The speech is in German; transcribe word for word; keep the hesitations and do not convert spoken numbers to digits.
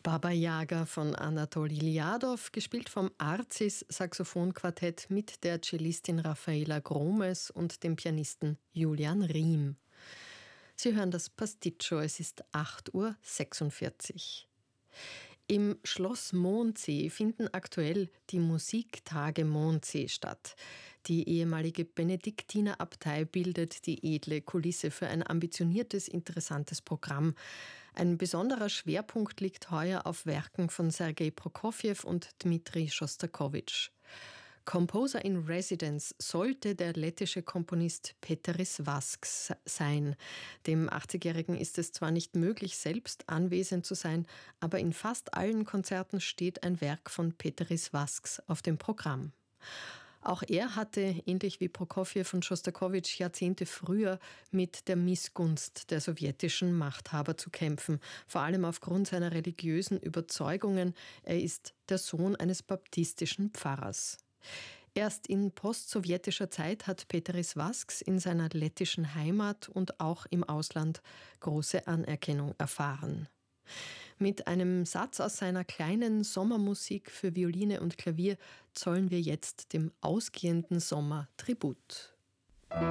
Baba Yaga von Anatoli Liadow, gespielt vom Arzis Saxophonquartett mit der Cellistin Raffaela Gromes und dem Pianisten Julian Riem. Sie hören das Pasticcio, es ist acht Uhr sechsundvierzig. Im Schloss Mondsee finden aktuell die Musiktage Mondsee statt. Die ehemalige Benediktinerabtei bildet die edle Kulisse für ein ambitioniertes, interessantes Programm. Ein besonderer Schwerpunkt liegt heuer auf Werken von Sergei Prokofjew und Dmitri Schostakowitsch. Composer in Residence sollte der lettische Komponist Peteris Vasks sein. Dem achtzigjährigen ist es zwar nicht möglich, selbst anwesend zu sein, aber in fast allen Konzerten steht ein Werk von Peteris Vasks auf dem Programm. Auch er hatte, ähnlich wie Prokofjew und Schostakowitsch, Jahrzehnte früher mit der Missgunst der sowjetischen Machthaber zu kämpfen, vor allem aufgrund seiner religiösen Überzeugungen. Er ist der Sohn eines baptistischen Pfarrers. Erst in postsowjetischer Zeit hat Peteris Vasks in seiner lettischen Heimat und auch im Ausland große Anerkennung erfahren. Mit einem Satz aus seiner kleinen Sommermusik für Violine und Klavier zollen wir jetzt dem ausgehenden Sommer Tribut.